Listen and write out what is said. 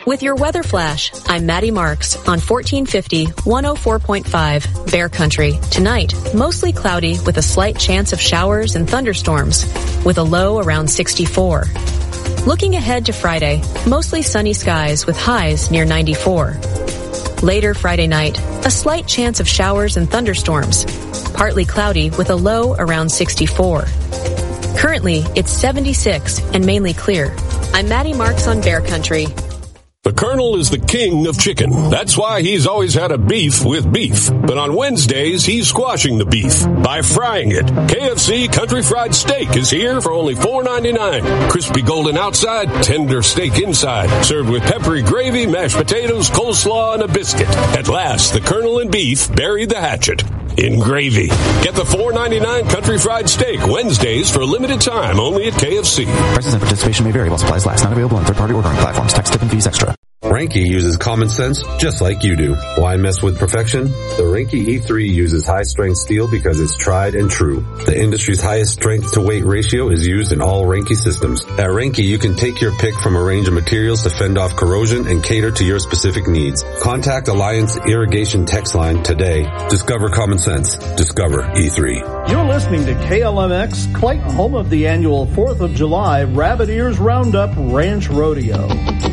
With your weather flash, I'm Maddie Marks on 1450 104.5 Bear Country. Tonight, mostly cloudy with a slight chance of showers and thunderstorms with a low around 64. Looking ahead to Friday, mostly sunny skies with highs near 94. Later Friday night, a slight chance of showers and thunderstorms, partly cloudy with a low around 64. Currently, it's 76 and mainly clear. I'm Maddie Marks on Bear Country. The Colonel is the king of chicken. That's why he's always had a beef with beef. But on Wednesdays, he's squashing the beef by frying it. KFC Country Fried Steak is here for only $4.99. Crispy golden outside, tender steak inside. Served with peppery gravy, mashed potatoes, coleslaw, and a biscuit. At last, the Colonel and beef buried the hatchet in gravy. Get the $4.99 Country Fried Steak Wednesdays for a limited time only at KFC. Prices and participation may vary while supplies last. Not available on third-party ordering platforms. Tax, tip, and fees extra. Reinke uses common sense just like you do. Why mess with perfection? The Reinke E3 uses high-strength steel because it's tried and true. The industry's highest strength-to-weight ratio is used in all Reinke systems. At Reinke, you can take your pick from a range of materials to fend off corrosion and cater to your specific needs. Contact Alliance Irrigation text line today. Discover common sense. Discover E3. You're listening to KLMX, Clayton, home of the annual 4th of July Rabbit Ears Roundup Ranch Rodeo.